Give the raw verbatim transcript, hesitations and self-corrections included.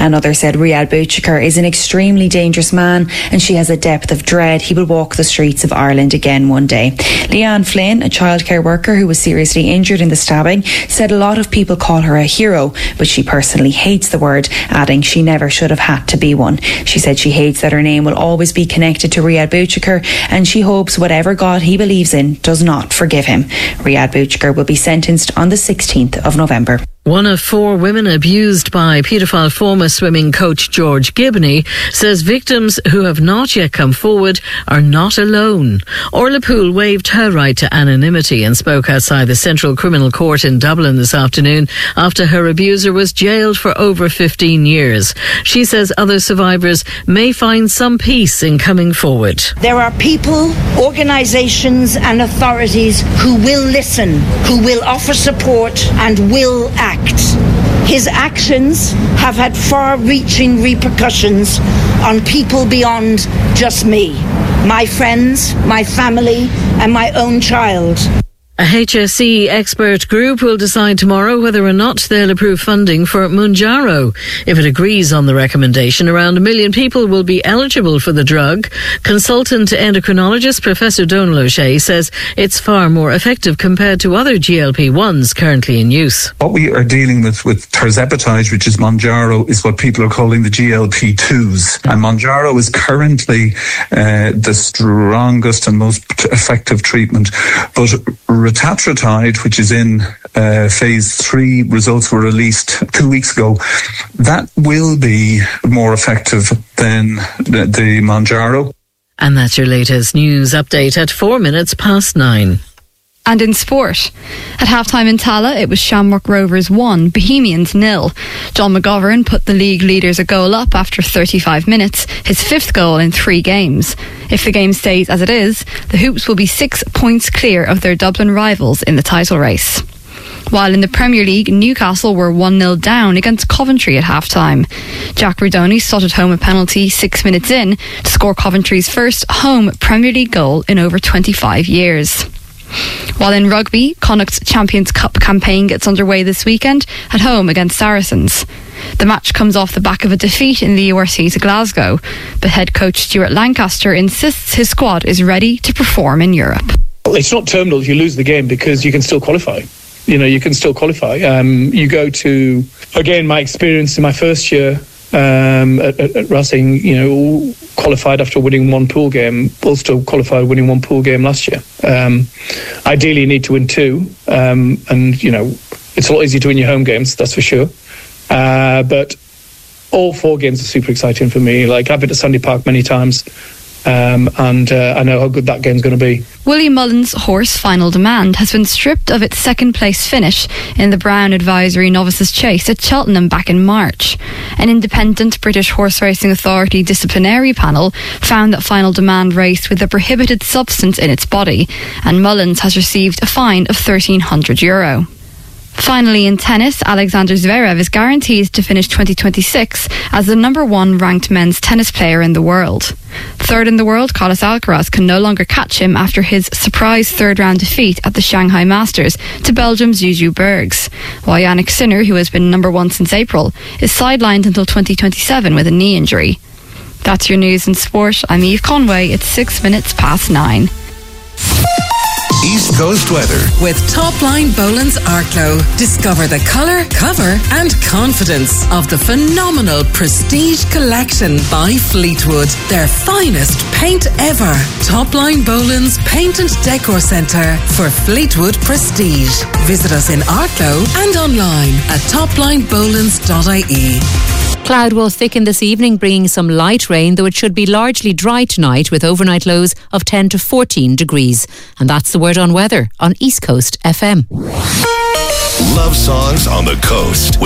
Another said Riyad Bouchikar is an extremely dangerous man and she has a depth of dread he will walk the streets of Ireland again one day. Leanne Flynn, a childcare worker who was seriously injured in the stabbing, said a lot of people call her a hero, but she personally hates the word, adding she never should have had to be one. She said she hates that her name will always be connected to Riyad Bouchikar and she hopes whatever God he believes in does not forgive him. Riyad Bouchikar will be sentenced on the sixteenth of November. One of four women abused by paedophile former swimming coach George Gibney says victims who have not yet come forward are not alone. Orla Poole waived her right to anonymity and spoke outside the Central Criminal Court in Dublin this afternoon after her abuser was jailed for over fifteen years. She says other survivors may find some peace in coming forward. There are people, organisations and authorities who will listen, who will offer support and will act. His actions have had far-reaching repercussions on people beyond just me, my friends, my family and my own child. A H S E expert group will decide tomorrow whether or not they'll approve funding for Mounjaro. If it agrees on the recommendation, around a million people will be eligible for the drug. Consultant endocrinologist Professor Donal O'Shea says it's far more effective compared to other G L P ones currently in use. What we are dealing with with tirzepatide, which is Mounjaro, is what people are calling the G L P twos. And Mounjaro is currently uh, the strongest and most effective treatment. But Retatrutide, which is in uh, phase three, results were released two weeks ago. That will be more effective than the, the Mounjaro. And that's your latest news update at four minutes past nine. And in sport, at half-time in Tala, it was Shamrock Rovers one, Bohemians nil. John McGovern put the league leaders a goal up after thirty-five minutes, his fifth goal in three games. If the game stays as it is, the Hoops will be six points clear of their Dublin rivals in the title race. While in the Premier League, Newcastle were one nil down against Coventry at half-time. Jack Rudoni slotted home a penalty six minutes in to score Coventry's first home Premier League goal in over twenty-five years. While in rugby, Connacht's Champions Cup campaign gets underway this weekend at home against Saracens. The match comes off the back of a defeat in the U R C to Glasgow, but head coach Stuart Lancaster insists his squad is ready to perform in Europe. It's not terminal if you lose the game because you can still qualify. You know, you can still qualify. Um, you go to, again, my experience in my first year um, at, at, at Racing, you know, qualified after winning one pool game, also qualified winning one pool game last year. Um, ideally, you need to win two. Um, and, you know, it's a lot easier to win your home games, that's for sure. Uh, but all four games are super exciting for me. Like, I've been to Sandy Park many times. Um, and uh, I know how good that game's going to be. Willie Mullins' horse Final Demand has been stripped of its second place finish in the Brown Advisory Novices Chase at Cheltenham back in March. An independent British Horse Racing Authority disciplinary panel found that Final Demand raced with a prohibited substance in its body, and Mullins has received a fine of thirteen hundred euro. Finally, in tennis, Alexander Zverev is guaranteed to finish twenty twenty-six as the number one ranked men's tennis player in the world. Third in the world, Carlos Alcaraz can no longer catch him after his surprise third-round defeat at the Shanghai Masters to Belgium's Juju Bergs, while Yannick Sinner, who has been number one since April, is sidelined until twenty twenty-seven with a knee injury. That's your news in sport. I'm Eve Conway. It's six minutes past nine. East Coast weather with Topline Boland's Arklow. Discover the colour, cover and confidence of the phenomenal Prestige Collection by Fleetwood. Their finest paint ever. Topline Boland's Paint and Decor Centre for Fleetwood Prestige. Visit us in Arklow and online at topline bolands dot I E. Cloud will thicken this evening, bringing some light rain, though it should be largely dry tonight with overnight lows of ten to fourteen degrees. And that's the word on weather on East Coast F M. Love songs on the coast with